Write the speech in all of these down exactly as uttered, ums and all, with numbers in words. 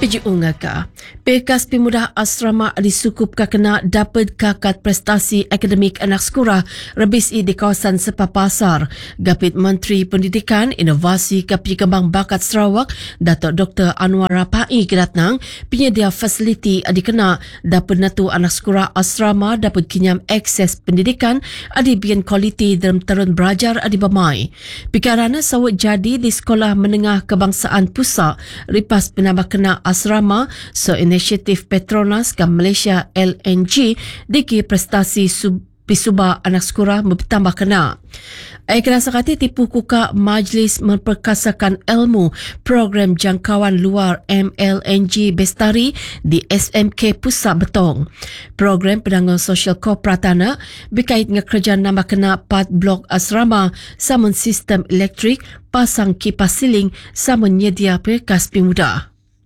Pejuangaka, Pekas Pemuda Asrama disukup kena dapat kakat prestasi akademik anak sekolah rebis i di kawasan Sepapasar. Gapit Menteri Pendidikan, Inovasi Kapi Kembang Bakat Sarawak, Datuk Doktor Anwar Rapai kedatang, penyedia fasiliti adikena dapat natu anak sekolah asrama dapat kinyam akses pendidikan adi bian kualiti dalam terun belajar adi bamai. Pikarana sawat jadi di Sekolah Menengah Kebangsaan Pusat, ripas penambah kena asrama so inisiatif Petronas ke Malaysia L N G diki prestasi sub Pisuba anak sekolah bertambah kena. Aikran sakati tipu kuka Majlis Memperkasakan Ilmu Program Jangkauan Luar M L N G Bestari di S M K Pusat Betong. Program Penanggung Sosial Korporatana berkait dengan kerja nambah kena empat blok asrama samun sistem elektrik, pasang kipas siling samun nyedia pekas pemuda.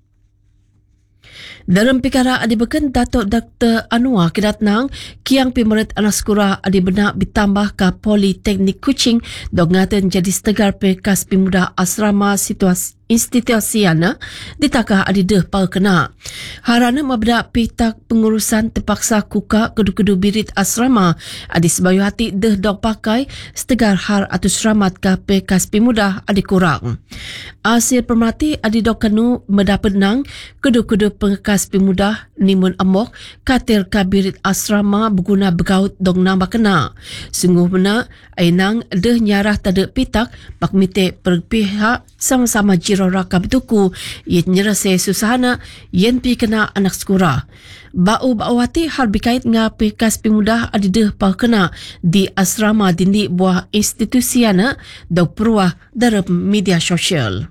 Dalam perkara adibekan Datuk Doktor Anwar kedatang kiang pemerintah anak sekolah adibenak ditambah ke Politeknik Kuching dongatan jadi setegar pekas pemuda asrama situasi institusiana ditakah adideh pal kena. Harana mabda pitak pengurusan terpaksa kuka kedu-kedu birit asrama adi sebayu hati deh dok pakai setegar har atau seramat ke pekas pemuda adi kurang. Asil pemerhati adi dok kenu mendapat nang kedu-kedu pengekas pemuda nimun amok katil ke birit asrama berguna begaut dong nambah kena. Sungguh benar ainang deh nyarah tada pitak bak mite perpihak sama-sama jiro raka betuku yen nyerase susahana yen pi kena anak sekolah. Bau bawati hal berkait dengan pekas pemuda adideh pa kena di asrama dindi buah institusiana dok peruah dalam media sosial.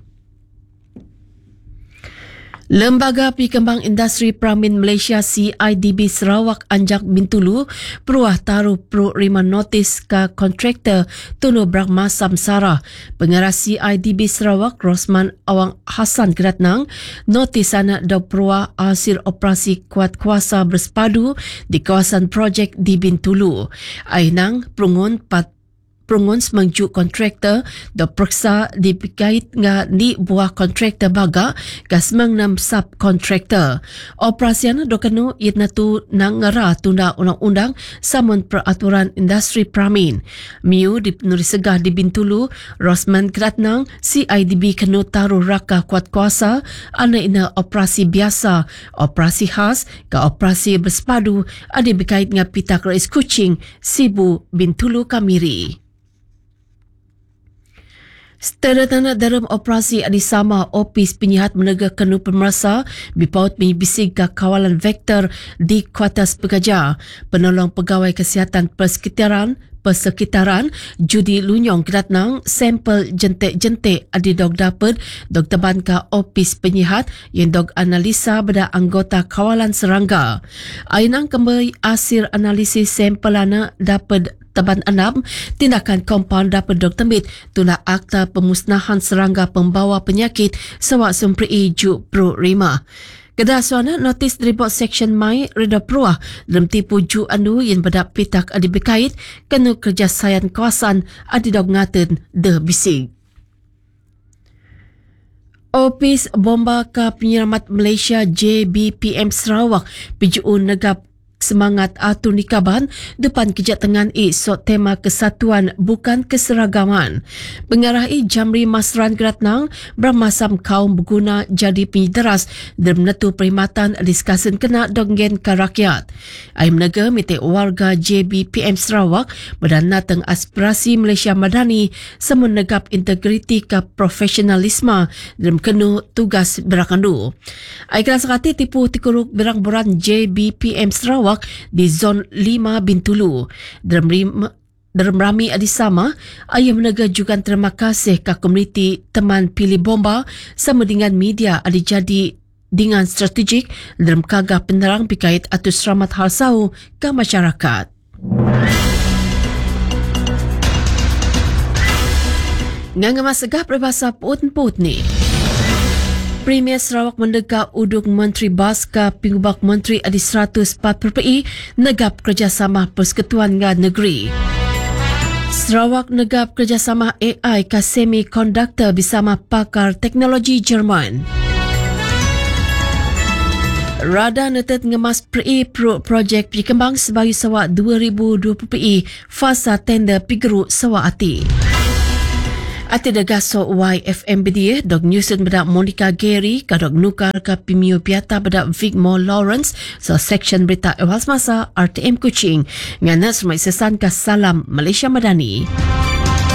Lembaga Pikembang Industri Pramin Malaysia C I D B Sarawak Anjak Bintulu peruah taruh pro rima notis ke kontraktor Tunu Brahma Samsara. Pengarah C I D B Sarawak Rosman Awang Hassan kedatang notis anak dok peruah hasil operasi kuat kuasa bersepadu di kawasan projek di Bintulu. Ainang perungun pat perungun semangjuk kontraktor dan periksa dibekait dengan di buah kontraktor baga ke semang enam subkontraktor. Operasiana dokanu iatna tu nang ngara tunda undang-undang samun peraturan industri pramin. Miu di penulis segah di Bintulu, Rosman kedatang C I D B kenu taruh raka kuat kuasa ana ina operasi biasa, operasi khas ke operasi bersepadu ada berkait dengan pitak Rais Kuching, Sibu, Bintulu, Kamiri. Setelah dalam operasi adisama Opis Penyihat Menegak Kenu Pemerasa bipaut menyibisik ke kawalan vektor di Kuartus Pekerja. Penolong Pegawai Kesihatan Persekitaran Persekitaran Judi Lunyong kedatang sampel jentik-jentik adi dog dapat dog teban ke Opis Penyihat yang dog analisa pada anggota kawalan serangga. Ainang kembali hasil analisis sampelana dapat teban enam, tindakan kompaun dapat dok tembit tuna akta pemusnahan serangga pembawa penyakit sewak sempri juk pro rima. Kedasuana notis deribot Seksyen Mai Reda Peruah dalam tipu ju anu yang berdak pitak adi berkait kenu kerja sayan kawasan adi dok ngaten de bising. Opis Bomba ke Penyelamat Malaysia J B P M Sarawak pejuun negap semangat atur nikaban depan Kejatengan I so tema kesatuan bukan keseragaman. Pengarah I Jamri Masran Geratnang bermasam kaum berguna jadi penyideras dalam menetu perkhidmatan diskasen kena donggen ke rakyat. Aim nega mitik warga J B P M Sarawak berdana teng aspirasi Malaysia Madani semun negap integriti ke profesionalisme dalam kenu tugas berakandu. Aikran sakati tipu tikuruk berang-berang J B P M Sarawak di zon lima Bintulu. Dalam rima Dalam rami adisama, ayah menega juga terima kasih ke komuniti teman pilih bomba sama dengan media adi jadi dengan strategik dalam kagah penerang berkait atau selamat hal sau ke masyarakat. Nganga masagah berbahasa put-put ni. Premier Sarawak mendegak udung Menteri Bas ke Pingubak Menteri Adi seratus empat puluh P I negap kerjasama persekutuan dengan negeri. Sarawak negap kerjasama A I ke semiconductor bersama pakar teknologi Jerman. Rada netet ngemas pre pro projek Pikembang sebagai sawak dua ribu dua puluh pi fasa tender pigeruk sawak ati. Ati dagaso Y F M B D dog newsen bedak Monica Gary kadok nukar ka pimio piata bedak Vigmore Lawrence so section berita ewas masa R T M Kuching ngana semai sesan ka Salam Malaysia Madani.